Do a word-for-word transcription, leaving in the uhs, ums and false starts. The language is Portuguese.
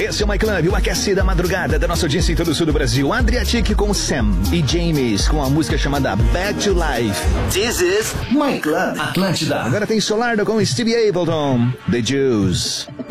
Esse é o My Club, o aquece da madrugada da nossa audiência em todo o sul do Brasil. Adriatic com Sam e James com a música chamada Back to Life. This is My Club Atlântida. Agora tem Solardo com Stevie Ableton, The Jews.